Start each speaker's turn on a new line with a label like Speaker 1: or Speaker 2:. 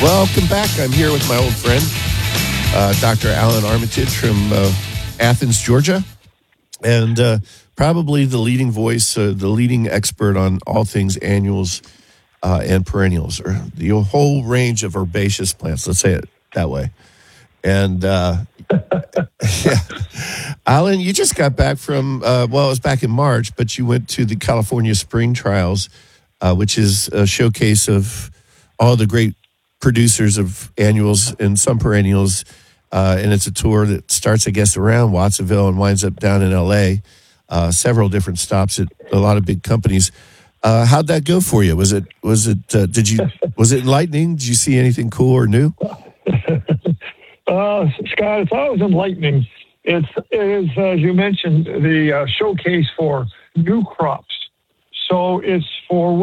Speaker 1: Welcome back. I'm here with my old friend, Dr. Alan Armitage from Athens, Georgia, and probably the leading voice, the leading expert on all things annuals and perennials, or the whole range of herbaceous plants. Let's say it that way. And yeah, Alan, you just got back from, it was back in March, but you went to the California Spring Trials, which is a showcase of all the great producers of annuals and some perennials. And it's a tour that starts, I guess, around Watsonville and winds up down in L.A., several different stops at a lot of big companies. How'd that go for you? Was it enlightening? Did you see anything cool or new?
Speaker 2: Scott, it's always enlightening. It is, as you mentioned, the showcase for new crops. So it's for